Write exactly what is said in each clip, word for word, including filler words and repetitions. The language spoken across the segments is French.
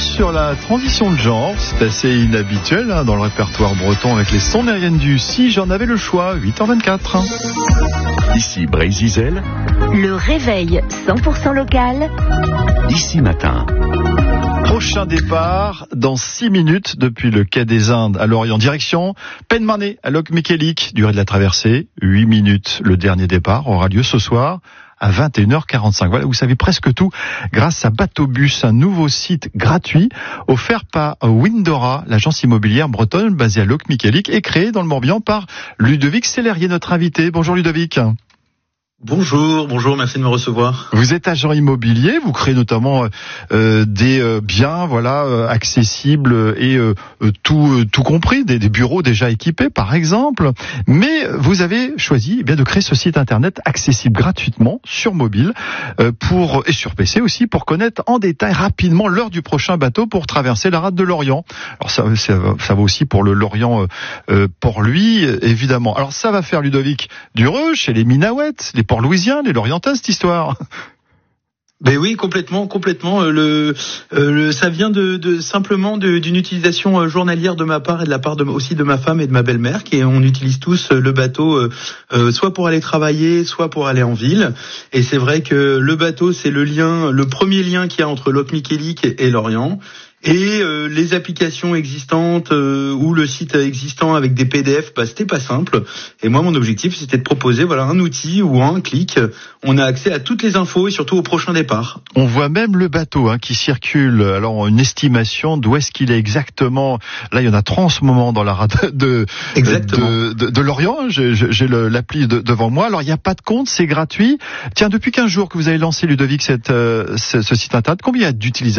sur la transition de genre. C'est assez inhabituel hein, dans le répertoire breton avec les sons aériennes du Si j'en avais le choix, huit heures vingt-quatre. Ici Brézizel. Le réveil cent pour cent local. Ici Matin. Prochain départ dans six minutes depuis le quai des Indes à Lorient. Direction Penmarney à Loch-Mékélic. Durée de la traversée, huit minutes. Le dernier départ aura lieu ce soir à vingt et une heures quarante-cinq. Voilà, vous savez presque tout grâce à Batobus, un nouveau site gratuit offert par Windora, l'agence immobilière bretonne basée à Loch-Mékélic et créée dans le Morbihan par Ludovic Sellerier, notre invité. Bonjour Ludovic. Bonjour, bonjour, merci de me recevoir. Vous êtes agent immobilier, vous créez notamment euh, des euh, biens, voilà, euh, accessibles et euh, tout euh, tout compris, des, des bureaux déjà équipés, par exemple. Mais vous avez choisi eh bien de créer ce site internet accessible gratuitement sur mobile euh, pour et sur P C aussi pour connaître en détail rapidement l'heure du prochain bateau pour traverser la rade de Lorient. Alors ça, ça, ça va aussi pour le Lorient euh, Port-Louis, évidemment. Alors ça va faire Ludovic Dureux chez les Minahouettes, les Port-Louisiens, les Lorientins, cette histoire. Ben oui, complètement, complètement. Le, euh, le ça vient de, de simplement de, d'une utilisation journalière de ma part et de la part de, aussi de ma femme et de ma belle-mère, qui on utilise tous le bateau, euh, euh, soit pour aller travailler, soit pour aller en ville. Et c'est vrai que le bateau, c'est le lien, le premier lien qu'il y a entre Loch-Mékélic et, et Lorient. Et euh, les applications existantes euh, ou le site existant avec des P D F, bah, c'était pas simple. Et moi, mon objectif, c'était de proposer voilà un outil où en un clic, on a accès à toutes les infos et surtout au prochain départ. On voit même le bateau hein, qui circule. Alors, une estimation d'où est-ce qu'il est exactement. Là, il y en a trois en ce moment dans la rade de, de, de, de Lorient. J'ai, j'ai le, l'appli de, devant moi. Alors, il n'y a pas de compte, c'est gratuit. Tiens, depuis quinze jours que vous avez lancé, Ludovic, cette, euh, ce, ce site internet, combien il y a d'utilisateurs ?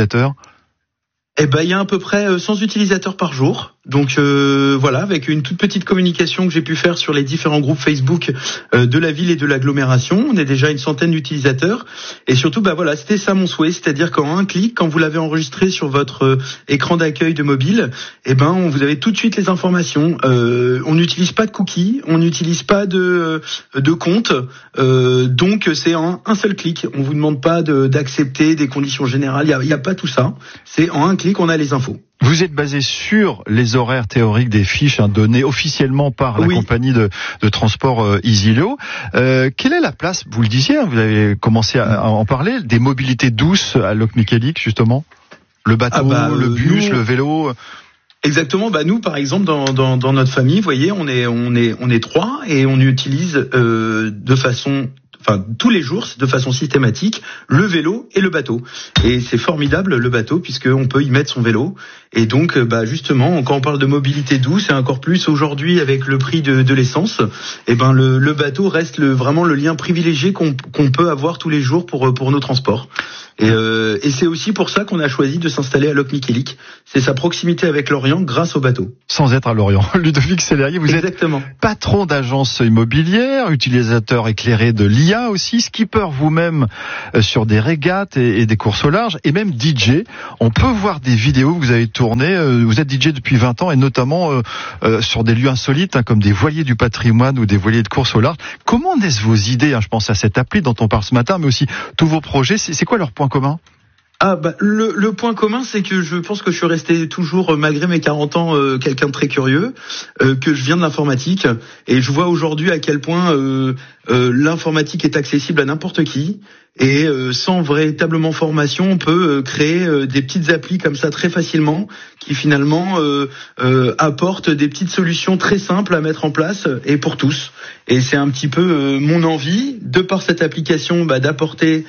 Eh ben, il y a à peu près cent utilisateurs par jour. Donc euh, voilà, avec une toute petite communication que j'ai pu faire sur les différents groupes Facebook euh, de la ville et de l'agglomération, on est déjà une centaine d'utilisateurs. Et surtout, bah voilà, c'était ça mon souhait, c'est-à-dire qu'en un clic, quand vous l'avez enregistré sur votre euh, écran d'accueil de mobile, eh ben on, vous avez tout de suite les informations. Euh, on n'utilise pas de cookies, on n'utilise pas de de compte, euh, donc c'est en un seul clic. On vous demande pas de, d'accepter des conditions générales. Il y a, il y a pas tout ça. C'est en un clic, on a les infos. Vous êtes basé sur les horaires théoriques des fiches hein, données officiellement par la oui. compagnie de, de transport euh, Easilo. Euh, quelle est la place, vous le disiez, hein, vous avez commencé à, à en parler, des mobilités douces à Loch-Mékélic, justement ? Le bateau, ah bah, le bus, nous... le vélo. Exactement. Bah nous, par exemple, dans, dans, dans notre famille, vous voyez, on est on est on est trois et on utilise euh, de façon Enfin, tous les jours, de façon systématique, le vélo et le bateau. Et c'est formidable, le bateau, puisqu'on peut y mettre son vélo. Et donc, bah, justement, quand on parle de mobilité douce, et encore plus aujourd'hui avec le prix de, de l'essence, eh ben, le, le bateau reste le, vraiment le lien privilégié qu'on, qu'on peut avoir tous les jours pour, pour nos transports. Et, euh, et c'est aussi pour ça qu'on a choisi de s'installer à Loch-Mékélic. C'est sa proximité avec Lorient grâce au bateau. Sans être à Lorient. Ludovic Sellerier, vous Exactement. êtes patron d'agence immobilière, utilisateur éclairé de l'I A aussi, skipper vous-même sur des régates et, et des courses au large, et même D J. On peut voir des vidéos que vous avez tournées. Vous êtes D J depuis vingt ans et notamment euh, euh, sur des lieux insolites hein, comme des voiliers du patrimoine ou des voiliers de course au large. Comment naissent vos idées hein, je pense à cette appli dont on parle ce matin, mais aussi tous vos projets. C'est, c'est quoi leur point commun ? Ah bah le, le point commun, c'est que je pense que je suis resté toujours, malgré mes quarante ans, euh, quelqu'un de très curieux, euh, que je viens de l'informatique, et je vois aujourd'hui à quel point euh, euh, l'informatique est accessible à n'importe qui. Et euh, sans véritablement formation, on peut euh, créer euh, des petites applis comme ça très facilement, qui finalement euh, euh, apportent des petites solutions très simples à mettre en place et pour tous. Et c'est un petit peu euh, mon envie, de par cette application, bah, d'apporter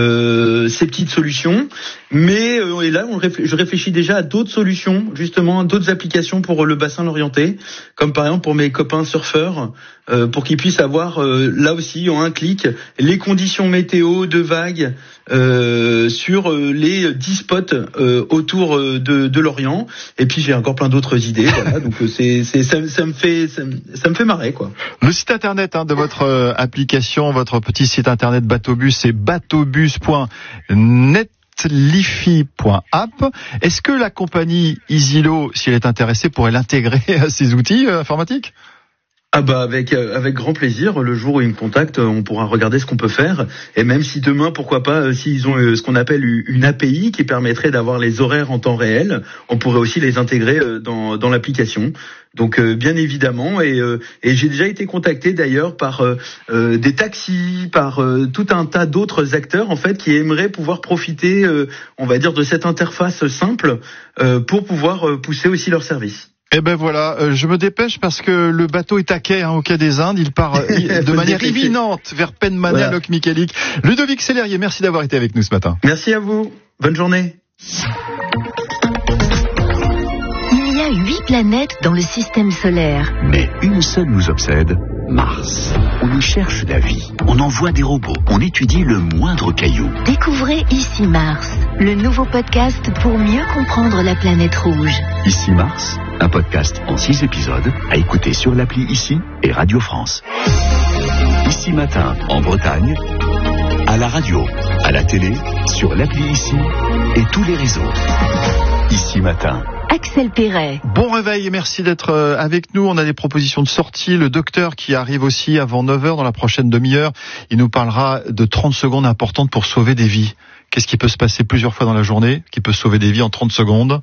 euh, ces petites solutions. Mais euh, et là, on réfléch- je réfléchis déjà à d'autres solutions, justement, à d'autres applications pour le bassin lorientais, comme par exemple pour mes copains surfeurs, euh, pour qu'ils puissent avoir euh, là aussi en un clic les conditions météo de vagues euh, sur euh, les dix spots euh, autour euh, de, de Lorient. Et puis j'ai encore plein d'autres idées. Voilà, donc c'est, c'est ça, ça me fait ça, ça me fait marrer quoi. Le site internet hein, de votre euh, application, votre petit site internet Batobus, c'est batobus point net. Lifi point app. Est-ce que la compagnie Easilo, si elle est intéressée, pourrait l'intégrer à ses outils euh, informatiques ? Ah bah avec avec grand plaisir. Le jour où ils me contactent, on pourra regarder ce qu'on peut faire. Et même si demain, pourquoi pas, s'ils ont ce qu'on appelle une A P I qui permettrait d'avoir les horaires en temps réel, on pourrait aussi les intégrer dans dans l'application. Donc euh, bien évidemment, et, euh, et j'ai déjà été contacté d'ailleurs par euh, des taxis, par euh, tout un tas d'autres acteurs en fait qui aimeraient pouvoir profiter, euh, on va dire, de cette interface simple euh, pour pouvoir euh, pousser aussi leurs services. Eh ben voilà, euh, je me dépêche parce que le bateau est à quai hein, au quai des Indes. Il part euh, de manière imminente vers Penmane voilà. à Locmiquélic. Ludovic Sellerier, merci d'avoir été avec nous ce matin. Merci à vous. Bonne journée. Il y a huit planètes dans le système solaire. Mais une seule nous obsède, Mars. On y cherche la vie, on envoie des robots, on étudie le moindre caillou. Découvrez Ici Mars, le nouveau podcast pour mieux comprendre la planète rouge. Ici Mars, un podcast en six épisodes à écouter sur l'appli Ici et Radio France. Ici Matin en Bretagne, à la radio, à la télé, sur l'appli Ici et tous les réseaux. Ici Matin. Axel Perret. Bon réveil et merci d'être avec nous. On a des propositions de sortie. Le docteur qui arrive aussi avant neuf heures dans la prochaine demi-heure. Il nous parlera de trente secondes importantes pour sauver des vies. Qu'est-ce qui peut se passer plusieurs fois dans la journée, qui peut sauver des vies en trente secondes?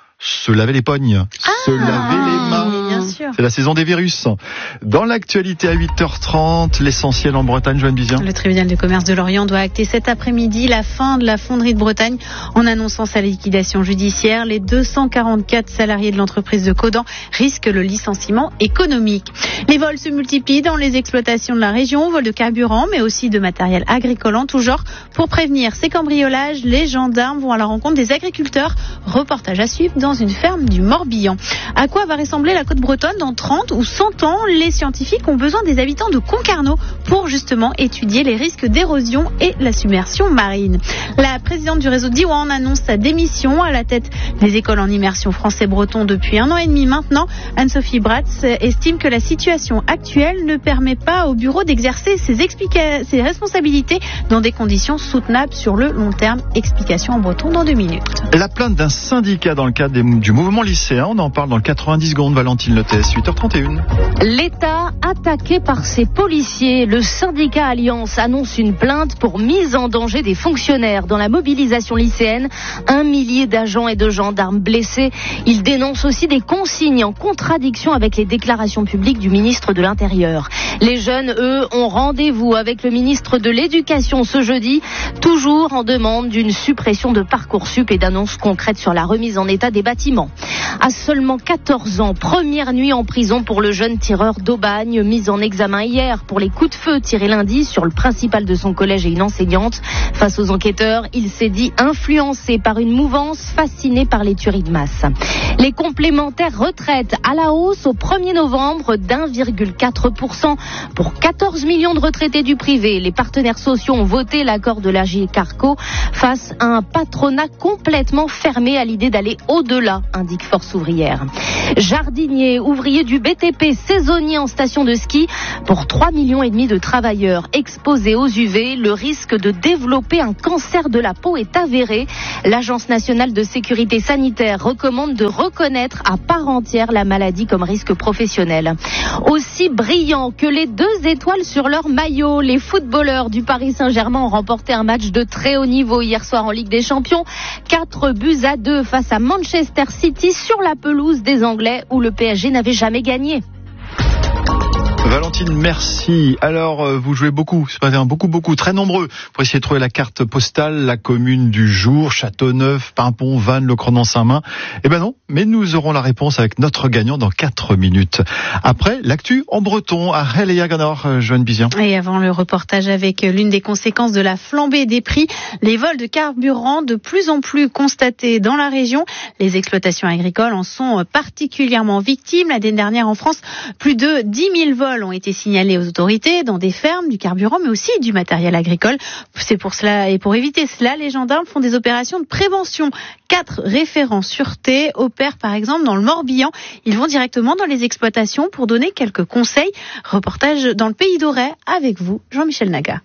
Se laver les pognes, ah, se laver les mains. Oui, bien sûr. C'est la saison des virus. Dans l'actualité à huit heures trente, l'essentiel en Bretagne, Joanne Bizien. Le tribunal de commerce de Lorient doit acter cet après-midi la fin de la fonderie de Bretagne en annonçant sa liquidation judiciaire. Les deux cent quarante-quatre salariés de l'entreprise de Codan risquent le licenciement économique. Les vols se multiplient dans les exploitations de la région, vols de carburant mais aussi de matériel agricole en tout genre. Pour prévenir ces cambriolages, les gendarmes vont à la rencontre des agriculteurs. Reportage à suivre dans une ferme du Morbihan. À quoi va ressembler la côte bretonne dans trente ou cent ans? Les scientifiques ont besoin des habitants de Concarneau pour justement étudier les risques d'érosion et la submersion marine. La présidente du réseau Diwan annonce sa démission à la tête des écoles en immersion français-breton depuis un an et demi maintenant. Anne-Sophie Bratz estime que la situation actuelle ne permet pas au bureau d'exercer ses, explica- ses responsabilités dans des conditions soutenables sur le long terme. Explication en breton dans deux minutes. La plainte d'un syndicat dans le cadre des, du mouvement lycéen, on en parle dans le quatre-vingt-dix secondes. Valentine Lotès, huit heures trente et une. L'État attaqué par ses policiers. Le syndicat Alliance annonce une plainte pour mise en danger des fonctionnaires dans la mobilisation lycéenne. Un millier d'agents et de gendarmes blessés. Il dénonce aussi des consignes en contradiction avec les déclarations publiques du ministre de l'Intérieur. Les jeunes, eux, ont rendez-vous avec le ministre de l'Éducation ce jeudi, toujours en demande d'une suppression de Parcoursup et d'annonces concrètes sur la remise en état des bâtiments. À seulement quatorze ans, première nuit en prison pour le jeune tireur d'Aubagne, mis en examen hier pour les coups de feu tirés lundi sur le principal de son collège et une enseignante. Face aux enquêteurs, il s'est dit influencé par une mouvance fascinée par les tueries de masse. Les complémentaires retraites à la hausse au premier novembre d'un virgule quatre pour cent pour quatorze millions de retraités du privé. Les partenaires sociaux ont voté l'accord de l'A G Carco face à un patronat complètement fermé à l'idée d'aller au-delà, indique Force ouvrière. Jardinier, ouvrier du B T P, saisonnier en station de ski, pour trois millions et demi de travailleurs exposés aux U V, le risque de développer un cancer de la peau est avéré. L'Agence nationale de sécurité sanitaire recommande de reconnaître à part entière la maladie comme risque professionnel. Aussi brillant que les deux étoiles sur leur maillot, les footballeurs du Paris Saint-Germain ont remporté un match de très haut niveau hier soir en Ligue des Champions. Quatre buts à deux face à Manchester City sur la pelouse des Anglais où le P S G n'avait jamais gagné. Valentine, merci. Alors, euh, vous jouez beaucoup, c'est pas beaucoup, beaucoup, très nombreux pour essayer de trouver la carte postale, la commune du jour, Châteauneuf, Pimpon, Vannes, Le Creusot-Saint-Main. Eh ben non, mais nous aurons la réponse avec notre gagnant dans quatre minutes. Après, l'actu en breton, à Rel et Yaganor, euh, Joanne Bizien. Et avant le reportage avec l'une des conséquences de la flambée des prix, les vols de carburant de plus en plus constatés dans la région. Les exploitations agricoles en sont particulièrement victimes. L'année dernière en France, plus de dix mille vols ont été signalés aux autorités dans des fermes, du carburant, mais aussi du matériel agricole. C'est pour cela et pour éviter cela, les gendarmes font des opérations de prévention. Quatre référents sûreté opèrent par exemple dans le Morbihan. Ils vont directement dans les exploitations pour donner quelques conseils. Reportage dans le Pays d'Auray avec vous, Jean-Michel Naga.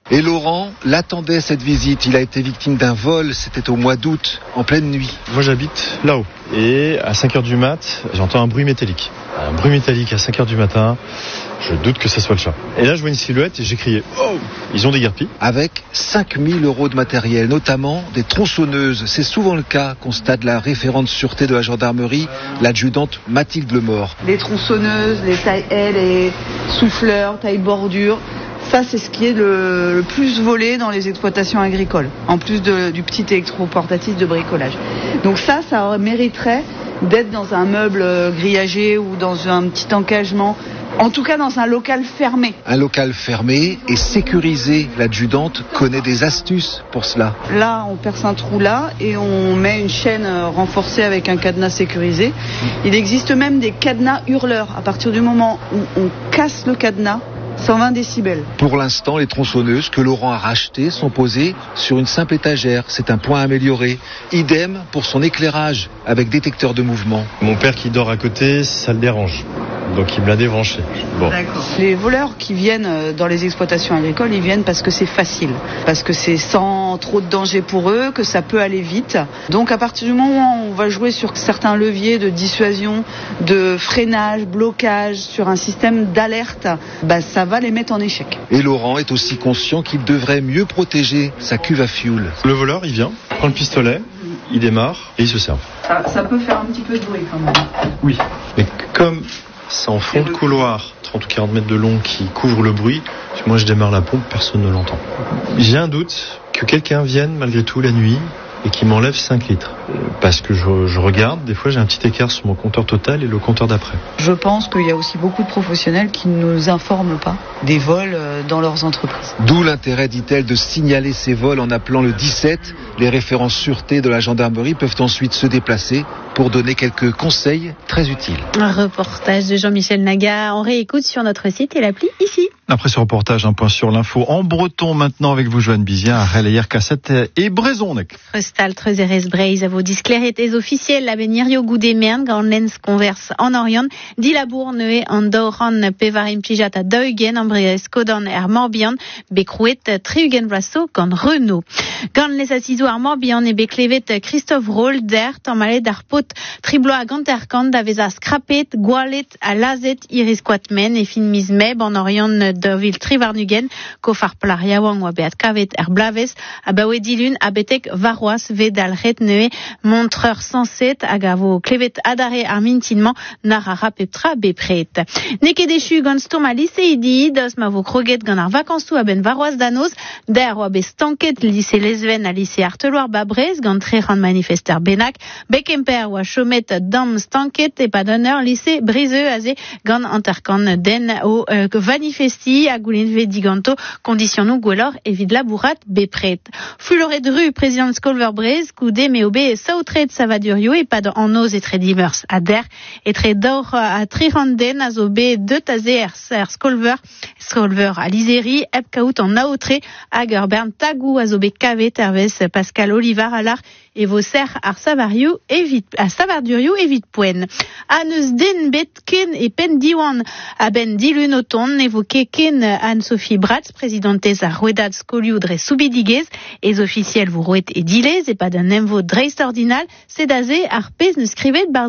Et Laurent l'attendait cette visite. Il a été victime d'un vol, c'était au mois d'août, en pleine nuit. Moi j'habite là-haut. Et à cinq heures du mat, j'entends un bruit métallique. Un bruit métallique à cinq heures du matin. Je doute que ce soit le chat. Et là, je vois une silhouette et j'ai crié « Oh !» Ils ont déguerpi. Avec cinq mille euros de matériel, notamment des tronçonneuses. C'est souvent le cas, constate la référente sûreté de la gendarmerie, l'adjudante Mathilde Lemort. Les tronçonneuses, les taille-ailes, les souffleurs, taille-bordure, ça c'est ce qui est le, le plus volé dans les exploitations agricoles, en plus de, du petit électroportatif de bricolage. Donc ça, ça mériterait d'être dans un meuble grillagé ou dans un petit encagement. En tout cas, dans un local fermé. Un local fermé et sécurisé. L'adjudante connaît des astuces pour cela. Là, on perce un trou là et on met une chaîne renforcée avec un cadenas sécurisé. Il existe même des cadenas hurleurs. À partir du moment où on casse le cadenas, cent vingt décibels. Pour l'instant, les tronçonneuses que Laurent a rachetées sont posées sur une simple étagère. C'est un point amélioré. Idem pour son éclairage avec détecteur de mouvement. Mon père qui dort à côté, ça le dérange. Donc il me l'a débranché. Bon. D'accord. Les voleurs qui viennent dans les exploitations agricoles, ils viennent parce que c'est facile, parce que c'est sans trop de danger pour eux, que ça peut aller vite. Donc à partir du moment où on va jouer sur certains leviers de dissuasion, de freinage, blocage, sur un système d'alerte, bah, ça va les mettre en échec. Et Laurent est aussi conscient qu'il devrait mieux protéger sa cuve à fioul. Le voleur, il vient, prend le pistolet, il démarre et il se serve. Ça, ça peut faire un petit peu de bruit quand même. Oui, mais comme c'est en fond de couloir, trente ou quarante mètres de long qui couvre le bruit, moi je démarre la pompe, personne ne l'entend. J'ai un doute que quelqu'un vienne malgré tout la nuit et qui m'enlève cinq litres. Parce que je, je regarde, des fois j'ai un petit écart sur mon compteur total et le compteur d'après. Je pense qu'il y a aussi beaucoup de professionnels qui ne nous informent pas des vols dans leurs entreprises. D'où l'intérêt, dit-elle, de signaler ces vols en appelant le dix-sept. Les référents sûreté de la gendarmerie peuvent ensuite se déplacer pour donner quelques conseils très utiles. Un reportage de Jean-Michel Naga, on réécoute sur notre site et l'appli ici. Après ce reportage, un point sur l'info en breton maintenant avec vous, Joanne Bizien, à Relayer, Cassette et Brezonek. Restal, Trezeres, Breiz, à vos disclérités officielles, la Benirio Goudemern, Grand Lens converse en Orion, Dilabour, Neue, Andoran, Pevarim, Pijata, Deugen, Ambrees, Kodan, Er Morbihan, Bekrouet, Triugen Brasso, Gan Renault. Gan les assiso Ar Morbihan et Beklevet, Christophe Roll, Der, Tamalé, Darpot, Tribloa, Ganterkand, Aveza, Scrapet, Gualet, Alazet, Iris Quatmen, et Fin Mizmeb, en Orion, Dovil Trivarnugen, Kofar Plariawang, Wabeat Kavet, Erblaves, Abawe Dilun, Abetek, Varoas, Vedal, Retneue, Montreur Sanset, Agavo, Klevet, Adare, Armintinement, Narara, Peptra, Bepret. Neke déchu, Ganstom, Lycéidi, Dosmavo, Kroget, Ganar, Vacansu, Aben, Varoas, Danos, Der, Wabe, Stanket, Lycée Lesven, à Lycée Arteloir, Babrez, Gantré, Rand, Manifester, Benak, Bekemper, Wa, Chomet, Dam, Stanket, et pas d'honneur, Lycée Briseux, Azé, Gan, Anterkan, Den, au, euh, Vanifesti, Agoulin, Vediganto, Conditionnou, Gwelor, et Vidla, Bourrat, Bepret. Fuloré de rue, président Skolver Brez, Coudé, Méobé, Sautret, Savadurio, et pas en Oz et très divers, Ader, et très d'or à Triranden, Azobé, de Tazé, Erser, Skolver, Skolver à Liseri, Epkaout en Aotré, Agerbern, Tagou, Azobé, Kavé, Terves, Pascal Olivar, Alar, et vos serres à Savario, et vite, à Savadurio, et vite poen. Aneus den Betken et Pendiwan, à Ben Dilun Oton, évoqué Ken Anne-Sophie Bratz, présidente à Ruedad Skoliudre Subidiguez, et officiels vous rouet et dilez, et pas d'un emvo dreistordinal, c'est d'azé, arpez, ne scrivez de